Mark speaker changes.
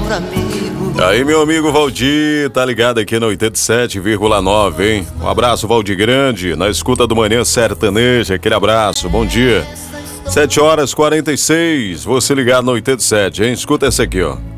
Speaker 1: melhor amigo.
Speaker 2: Aí, meu amigo Valdir, tá ligado aqui no 87,9, hein? Um abraço, Valdir Grande, na escuta do Manhã Sertaneja, aquele abraço, bom dia. 7h46, você ligado no 87, hein? Escuta essa aqui, ó.